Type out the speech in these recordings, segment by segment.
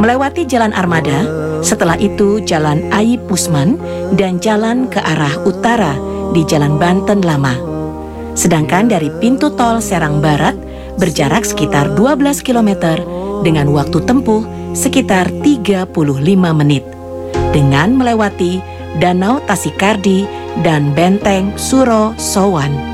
melewati Jalan Armada, setelah itu Jalan Aib Usman, dan jalan ke arah utara di Jalan Banten Lama. Sedangkan dari pintu tol Serang Barat berjarak sekitar 12 km dengan waktu tempuh sekitar 35 menit dengan melewati Danau Tasikardi dan Benteng Suro Sowan.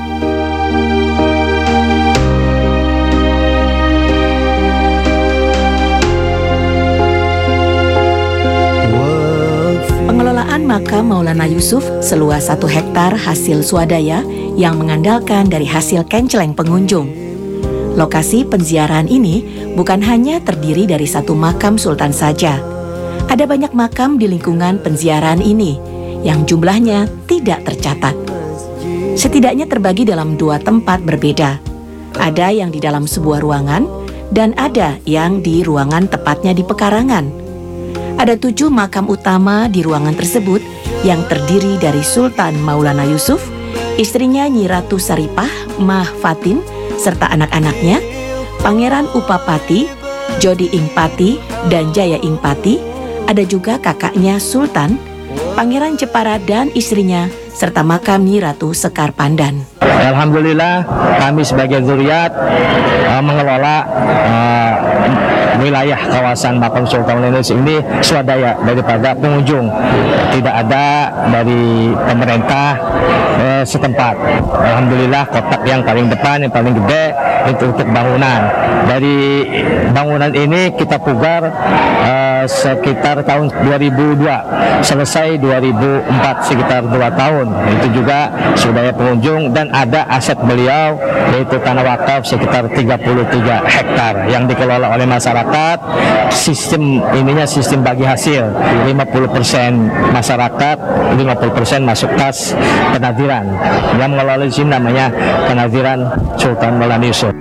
Pengelolaan makam Maulana Yusuf seluas 1 hektar hasil swadaya yang mengandalkan dari hasil kenceleng pengunjung. Lokasi penziarahan ini bukan hanya terdiri dari 1 makam sultan saja. Ada banyak makam di lingkungan penziarahan ini yang jumlahnya tidak tercatat. Setidaknya terbagi dalam 2 tempat berbeda. Ada yang di dalam sebuah ruangan dan ada yang di ruangan tepatnya di pekarangan. Ada 7 makam utama di ruangan tersebut yang terdiri dari Sultan Maulana Yusuf, istrinya Nyi Ratu Saripah Mah Fatin, serta anak-anaknya, Pangeran Upapati, Jodi Ingpati, dan Jaya Ingpati. Ada juga kakaknya Sultan, Pangeran Jepara dan istrinya, serta makam Nyi Ratu Sekar Pandan. Alhamdulillah kami sebagai zuriat mengelola wilayah kawasan makam Sultan Maulana Yusuf ini swadaya daripada pengunjung, tidak ada dari pemerintah setempat. Alhamdulillah kotak yang paling depan, yang paling gede itu untuk bangunan. Dari bangunan ini kita pugar sekitar tahun 2002, selesai 2004, sekitar 2 tahun. Itu juga swadaya pengunjung dan ada aset beliau yaitu tanah wakaf sekitar 33 hektar yang dikelola oleh masyarakat. Sistem ininya sistem bagi hasil, 50% masyarakat, 50% masuk kas penadiran. Yang mengelola di sini namanya penadiran Sultan Maulana Yusuf.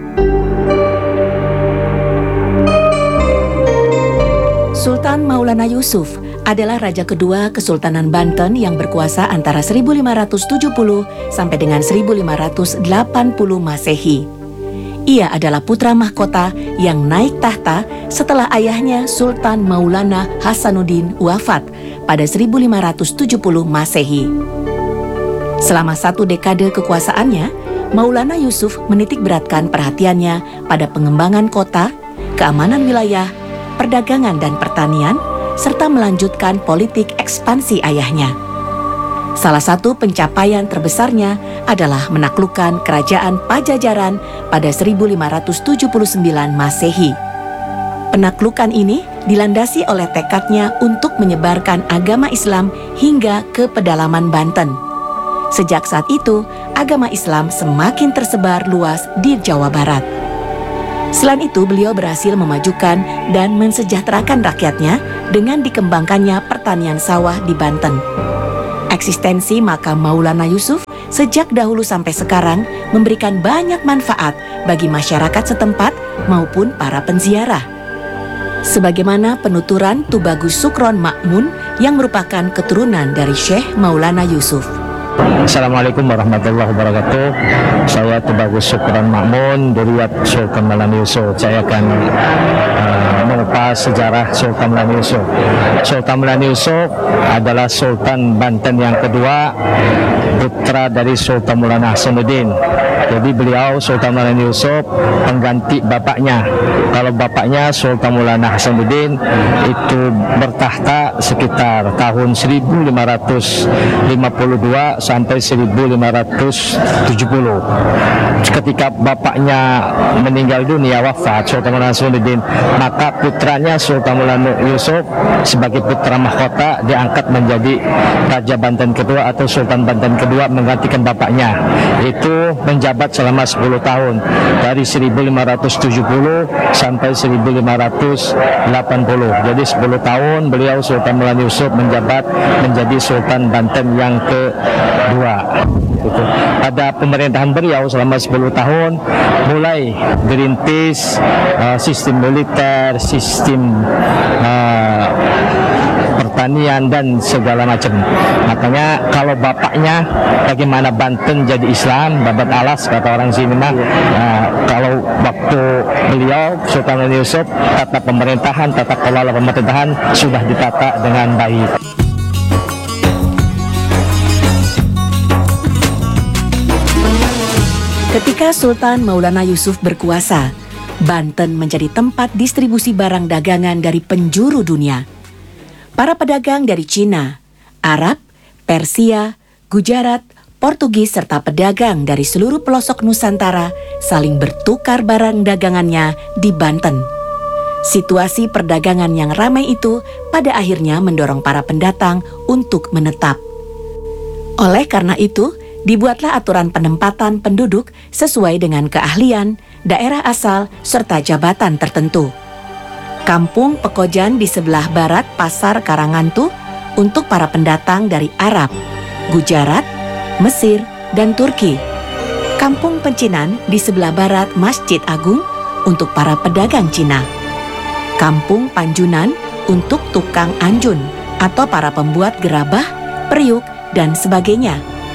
Sultan Maulana Yusuf adalah raja kedua Kesultanan Banten yang berkuasa antara 1570 sampai dengan 1580 Masehi. Ia adalah putra mahkota yang naik tahta setelah ayahnya Sultan Maulana Hasanuddin wafat pada 1570 Masehi. Selama 1 dekade kekuasaannya, Maulana Yusuf menitik beratkan perhatiannya pada pengembangan kota, keamanan wilayah, perdagangan dan pertanian, serta melanjutkan politik ekspansi ayahnya. Salah satu pencapaian terbesarnya adalah menaklukkan kerajaan Pajajaran pada 1579 Masehi. Penaklukan ini dilandasi oleh tekadnya untuk menyebarkan agama Islam hingga ke pedalaman Banten. Sejak saat itu, agama Islam semakin tersebar luas di Jawa Barat. Selain itu, beliau berhasil memajukan dan mensejahterakan rakyatnya dengan dikembangkannya pertanian sawah di Banten. Eksistensi makam Maulana Yusuf sejak dahulu sampai sekarang memberikan banyak manfaat bagi masyarakat setempat maupun para penziarah. Sebagaimana penuturan Tubagus Sukron Makmun yang merupakan keturunan dari Syekh Maulana Yusuf. Assalamualaikum warahmatullahi wabarakatuh. Saya Tubagus Sukron Makmun, Duriat Sultan Maulana Yusuf. Saya akan mengupas sejarah Sultan Maulana Yusuf. Sultan Maulana Yusuf adalah Sultan Banten yang kedua, putra dari Sultan Maulana Hasanuddin. Jadi beliau Sultan Maulana Yusuf pengganti bapaknya. Kalau bapaknya Sultan Maulana Hasanuddin itu bertahta sekitar tahun 1552 sampai 1570. Ketika bapaknya meninggal dunia, wafat Sultan Maulana Hasanuddin, maka putranya Sultan Maulana Yusuf sebagai putra mahkota diangkat menjadi Raja Banten kedua atau Sultan Banten kedua menggantikan bapaknya. Itu menjabat selama 10 tahun dari 1570 sampai 1580. Jadi 10 tahun beliau Sultan Maulana Yusuf menjabat menjadi Sultan Banten yang kedua. Pada pemerintahan beliau selama 10 tahun mulai dirintis sistem militer, sistem pertanian dan segala macam. Makanya kalau bapaknya bagaimana Banten jadi Islam, babat alas kata orang sini mah. Kalau waktu beliau Sultan Yusuf, tata pemerintahan, tata kelola pemerintahan sudah ditata dengan baik. Ketika Sultan Maulana Yusuf berkuasa, Banten menjadi tempat distribusi barang dagangan dari penjuru dunia. Para pedagang dari Cina, Arab, Persia, Gujarat, Portugis, serta pedagang dari seluruh pelosok Nusantara saling bertukar barang dagangannya di Banten. Situasi perdagangan yang ramai itu pada akhirnya mendorong para pendatang untuk menetap. Oleh karena itu, dibuatlah aturan penempatan penduduk sesuai dengan keahlian, daerah asal, serta jabatan tertentu. Kampung Pekojan di sebelah barat Pasar Karangantu untuk para pendatang dari Arab, Gujarat, Mesir, dan Turki. Kampung Pencinan di sebelah barat Masjid Agung untuk para pedagang Cina. Kampung Panjunan untuk tukang anjun atau para pembuat gerabah, periuk, dan sebagainya.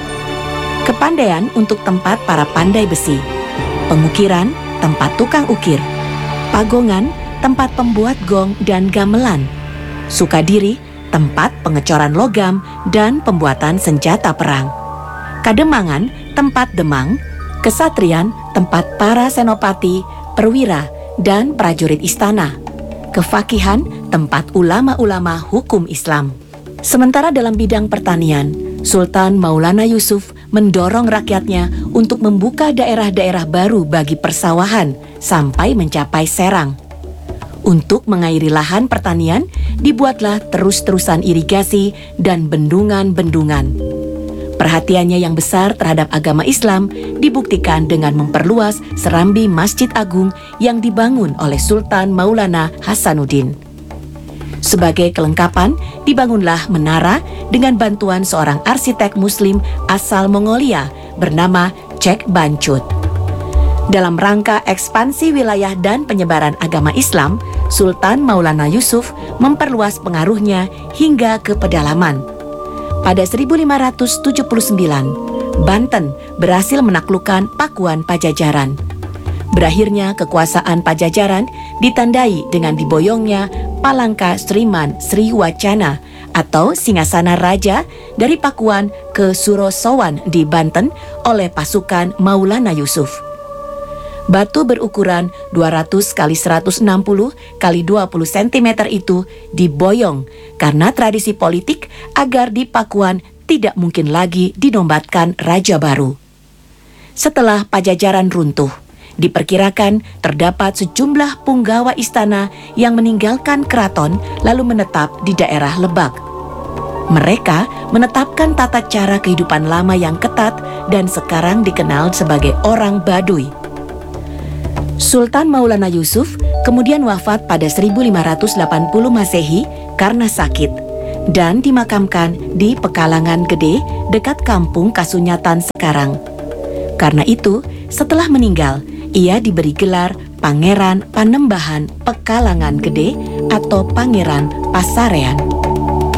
Kepandaian untuk tempat para pandai besi. Pengukiran, tempat tukang ukir. Pagongan, tempat pembuat gong dan gamelan. Sukadiri, tempat pengecoran logam dan pembuatan senjata perang. Kademangan, tempat demang. Kesatrian, tempat para senopati, perwira, dan prajurit istana. Kefakihan, tempat ulama-ulama hukum Islam. Sementara dalam bidang pertanian, Sultan Maulana Yusuf mendorong rakyatnya untuk membuka daerah-daerah baru bagi persawahan sampai mencapai Serang. Untuk mengairi lahan pertanian, dibuatlah terus-terusan irigasi dan bendungan-bendungan. Perhatiannya yang besar terhadap agama Islam dibuktikan dengan memperluas serambi Masjid Agung yang dibangun oleh Sultan Maulana Hasanuddin. Sebagai kelengkapan, dibangunlah menara dengan bantuan seorang arsitek Muslim asal Mongolia bernama Cek Bancut. Dalam rangka ekspansi wilayah dan penyebaran agama Islam, Sultan Maulana Yusuf memperluas pengaruhnya hingga ke pedalaman. Pada 1579, Banten berhasil menaklukkan Pakuan Pajajaran. Berakhirnya kekuasaan Pajajaran ditandai dengan diboyongnya Palangka Sriman Sriwacana atau Singgasana Raja dari Pakuan ke Surosowan di Banten oleh pasukan Maulana Yusuf. Batu berukuran 200 x 160 x 20 cm itu diboyong karena tradisi politik agar di Pakuan tidak mungkin lagi dinombatkan raja baru. Setelah Pajajaran runtuh, diperkirakan terdapat sejumlah punggawa istana yang meninggalkan keraton lalu menetap di daerah Lebak. Mereka menetapkan tata cara kehidupan lama yang ketat dan sekarang dikenal sebagai orang Baduy. Sultan Maulana Yusuf kemudian wafat pada 1580 Masehi karena sakit dan dimakamkan di Pekalangan Gede dekat kampung Kasunyatan sekarang. Karena itu, setelah meninggal, ia diberi gelar Pangeran Panembahan Pekalangan Gede atau Pangeran Pasarean.